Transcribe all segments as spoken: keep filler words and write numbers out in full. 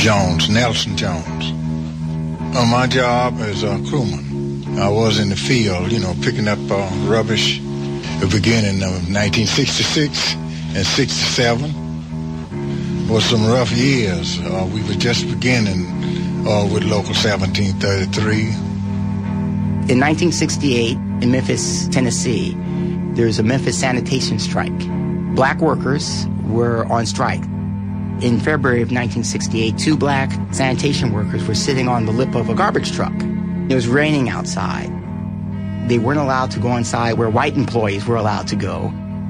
Jones, Nelson Jones. Uh, my job as a crewman. I was in the field, you know, picking up uh, rubbish at the beginning of nineteen sixty-six and sixty-seven. Was some rough years. Uh, we were just beginning uh, with Local seventeen thirty-three. In nineteen sixty-eight, in Memphis, Tennessee, there's a Memphis sanitation strike. Black workers were on strike. In February of nineteen sixty-eight, two black sanitation workers were sitting on the lip of a garbage truck. It was raining outside. They weren't allowed to go inside where white employees were allowed to go.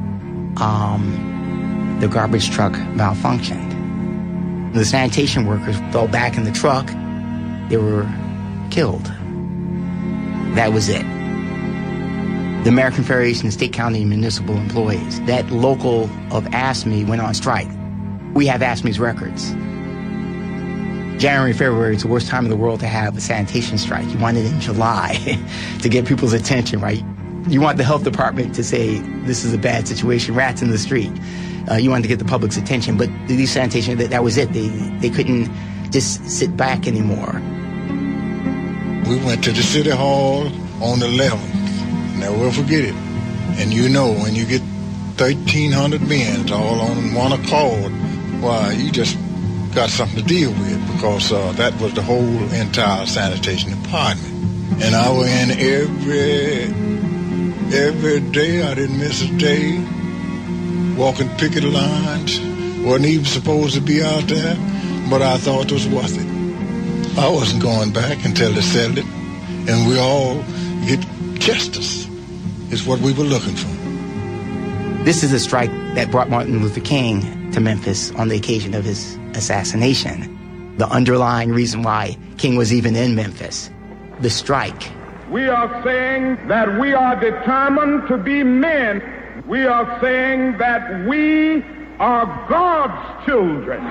Um, the garbage truck malfunctioned. The sanitation workers fell back in the truck. They were killed. That was it. The American Federation of State, County, and Municipal Employees, that local of AFSCME went on strike. We have AFSCME's records. January, February is the worst time in the world to have a sanitation strike. You want it in July to get people's attention, right? You want the health department to say, this is a bad situation, rats in the street. Uh, you want to get the public's attention, but these sanitation, that, that was it. They, they couldn't just sit back anymore. We went to the City Hall on the eleventh. Never will forget it. And you know, when you get thirteen hundred men all on one accord, why, you just got something to deal with, because uh, that was the whole entire sanitation department. And I was in every, every day. I didn't miss a day. Walking picket lines. Wasn't even supposed to be out there, but I thought it was worth it. I wasn't going back until they settled it, and we all get justice is what we were looking for. This is a strike that brought Martin Luther King to Memphis on the occasion of his assassination. The underlying reason why King was even in Memphis, the strike. We are saying that we are determined to be men. We are saying that we are God's children.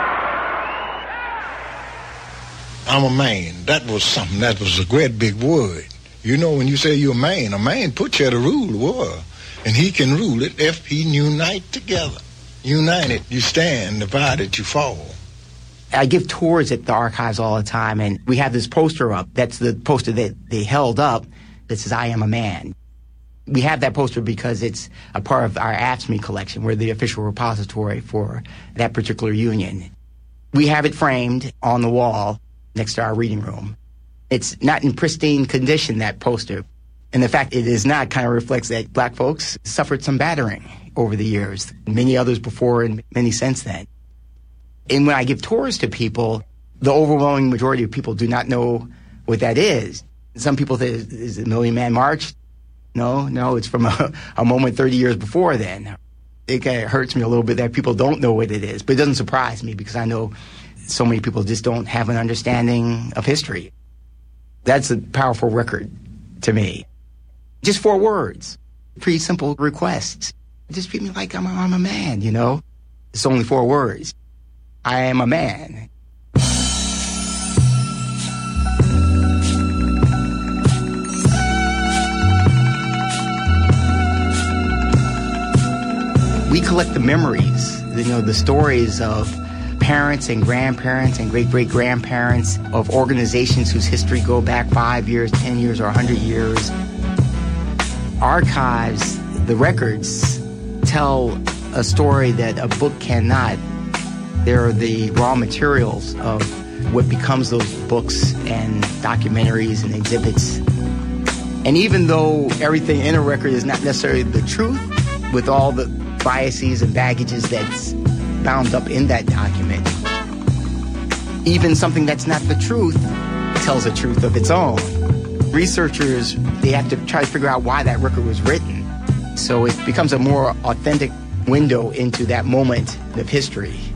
I'm a man. That was something, that was a great big word. You know, when you say you're a man, a man puts you to rule the world. And he can rule it if he unite together. United, you stand. Divided, you fall. I give tours at the archives all the time, and we have this poster up. That's the poster that they held up that says, I am a man. We have that poster because it's a part of our AFSCME collection. We're the official repository for that particular union. We have it framed on the wall next to our reading room. It's not in pristine condition, that poster. And the fact it is not kind of reflects that black folks suffered some battering over the years, many others before and many since then. And when I give tours to people, the overwhelming majority of people do not know what that is. Some people say, is it a Million Man March? No, no, it's from a, a moment thirty years before then. It kind of hurts me a little bit that people don't know what it is, but it doesn't surprise me because I know so many people just don't have an understanding of history. That's a powerful record to me. Just four words, pretty simple requests. Just treat me like I'm a, I'm a man, you know? It's only four words. I am a man. We collect the memories, you know, the stories of parents and grandparents and great-great-grandparents of organizations whose history go back five years, ten years, or a hundred years. Archives, the records, tell a story that a book cannot. They're the raw materials of what becomes those books and documentaries and exhibits. And even though everything in a record is not necessarily the truth, with all the biases and baggages that's bound up in that document, even something that's not the truth tells a truth of its own. Researchers, they have to try to figure out why that record was written. So it becomes a more authentic window into that moment of history.